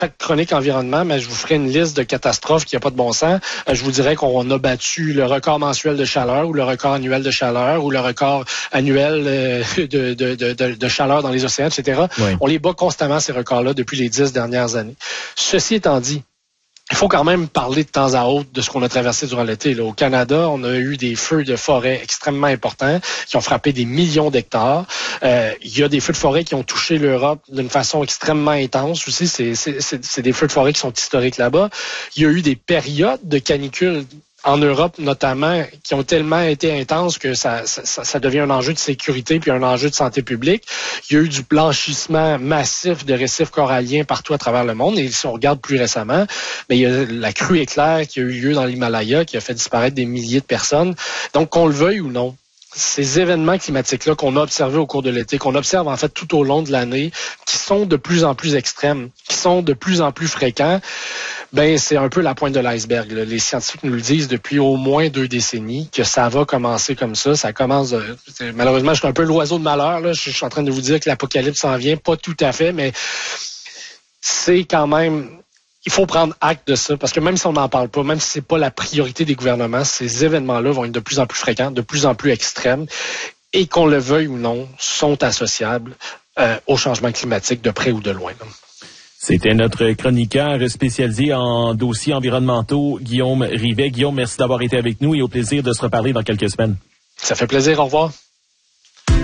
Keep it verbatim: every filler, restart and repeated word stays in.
chaque chronique environnement, mais je vous ferai une liste de catastrophes qui n'a pas de bon sens. Euh, je vous dirais qu'on a battu le record mensuel de chaleur ou le record annuel de chaleur ou le record annuel euh, de, de, de, de, de chaleur dans les océans, et cetera. Oui. On les bat constamment, ces records-là, depuis les dix dernières années. Ceci étant dit, il faut quand même parler de temps à autre de ce qu'on a traversé durant l'été. Là. Au Canada, on a eu des feux de forêt extrêmement importants qui ont frappé des millions d'hectares. Euh, il y a des feux de forêt qui ont touché l'Europe d'une façon extrêmement intense aussi. C'est, c'est, c'est, c'est des feux de forêt qui sont historiques là-bas. Il y a eu des périodes de canicule en Europe notamment, qui ont tellement été intenses que ça, ça, ça devient un enjeu de sécurité puis un enjeu de santé publique. Il y a eu du blanchissement massif de récifs coralliens partout à travers le monde. Et si on regarde plus récemment, mais il y a la crue éclair qui a eu lieu dans l'Himalaya, qui a fait disparaître des milliers de personnes. Donc, qu'on le veuille ou non, ces événements climatiques-là qu'on a observés au cours de l'été, qu'on observe en fait tout au long de l'année, qui sont de plus en plus extrêmes, qui sont de plus en plus fréquents, ben c'est un peu la pointe de l'iceberg. Là. Les scientifiques nous le disent depuis au moins deux décennies que ça va commencer comme ça. Ça commence. Euh, malheureusement, je suis un peu l'oiseau de malheur. Là. Je, je suis en train de vous dire que l'apocalypse s'en vient, pas tout à fait, mais c'est quand même. Il faut prendre acte de ça, parce que même si on n'en parle pas, même si c'est pas la priorité des gouvernements, ces événements-là vont être de plus en plus fréquents, de plus en plus extrêmes, et qu'on le veuille ou non, sont associables euh, au changement climatique de près ou de loin. Là. C'était notre chroniqueur spécialisé en dossiers environnementaux, Guillaume Rivet. Guillaume, merci d'avoir été avec nous et au plaisir de se reparler dans quelques semaines. Ça fait plaisir, au revoir.